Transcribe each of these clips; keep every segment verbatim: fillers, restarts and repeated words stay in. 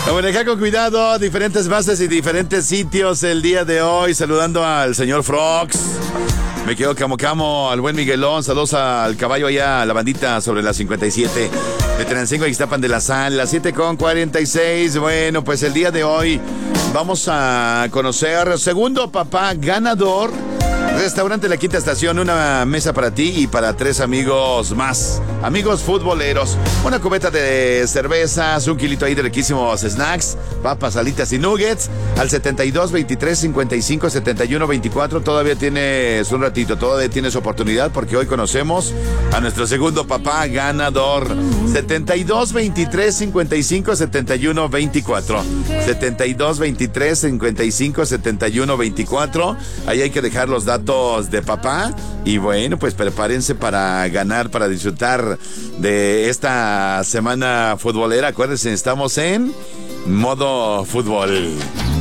A manejar con cuidado, diferentes bases y diferentes sitios el día de hoy. Saludando al señor Frogs. Me quedo camo camo, al buen Miguelón. Saludos al caballo allá, a la bandita sobre la cincuenta y siete. De Tenancingo, Ixtapan de la Sal, las siete con cuarenta y seis. Bueno, pues el día de hoy vamos a conocer segundo papá ganador. Restaurante La Quinta Estación, una mesa para ti y para tres amigos más. Amigos futboleros, una cubeta de cervezas, un kilito ahí de riquísimos snacks, papas, alitas y nuggets. Al setenta y dos, veintitrés, cincuenta y cinco, setenta y uno, veinticuatro. Todavía tienes un ratito, todavía tienes oportunidad porque hoy conocemos a nuestro segundo papá ganador. setenta y dos, veintitrés, cincuenta y cinco, setenta y uno, veinticuatro. setenta y dos, veintitrés, cincuenta y cinco, setenta y uno, veinticuatro. Ahí hay que dejar los datos de papá y bueno, pues prepárense para ganar, para disfrutar de esta semana futbolera. Acuérdense, estamos en modo fútbol.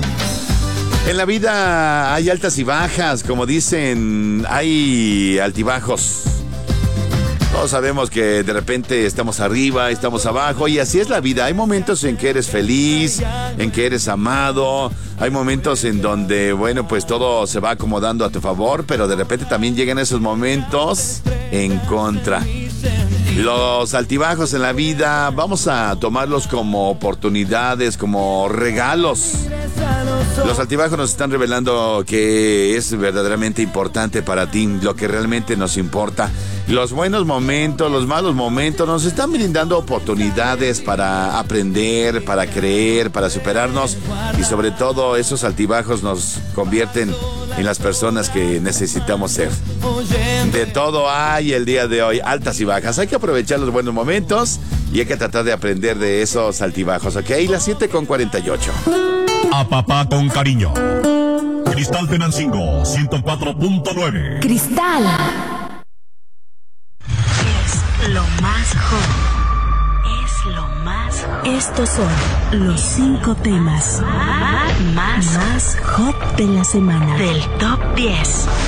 En la vida hay altas y bajas, como dicen, hay altibajos. Todos sabemos que de repente estamos arriba, estamos abajo y así es la vida. Hay momentos en que eres feliz, en que eres amado. Hay momentos en donde, bueno, pues todo se va acomodando a tu favor, pero de repente también llegan esos momentos en contra. Los altibajos en la vida, vamos a tomarlos como oportunidades, como regalos. Los altibajos nos están revelando que es verdaderamente importante para ti, lo que realmente nos importa. Los buenos momentos, los malos momentos nos están brindando oportunidades para aprender, para creer, para superarnos y sobre todo esos altibajos nos convierten en las personas que necesitamos ser. De todo hay el día de hoy, altas y bajas. Hay que aprovechar los buenos momentos y hay que tratar de aprender de esos altibajos, ¿ok? Las siete con cuarenta y ocho. A papá con cariño. Cristal Tenancingo, ciento cuatro punto nueve. Cristal. Es lo más hot. Es lo más hot. Estos son los cinco temas más, más hot de la semana. Del top diez.